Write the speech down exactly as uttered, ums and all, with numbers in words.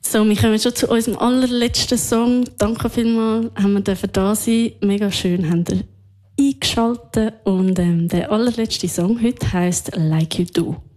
So, wir kommen schon zu unserem allerletzten Song. Danke vielmals, haben wir dürfen da sein. Mega schön, haben ihr eingeschaltet. Und ähm, der allerletzte Song heute heisst «Like You Do».